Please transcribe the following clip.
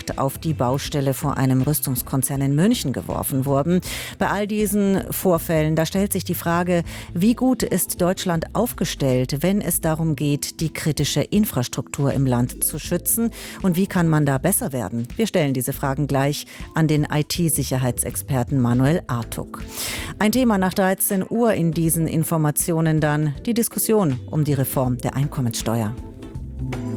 Blick auf die Baustelle vor einem Rüstungskonzern in München geworfen worden. Bei all diesen Vorfällen, da stellt sich die Frage, wie gut ist Deutschland aufgestellt, wenn es darum geht, die kritische Infrastruktur im Land zu schützen? Und wie kann man da besser werden? Wir stellen diese Fragen gleich an den IT-Sicherheitsexperten Manuel Artuk. Ein Thema nach 13 Uhr in diesen Informationen dann die Diskussion um die Reform der Einkommensteuer.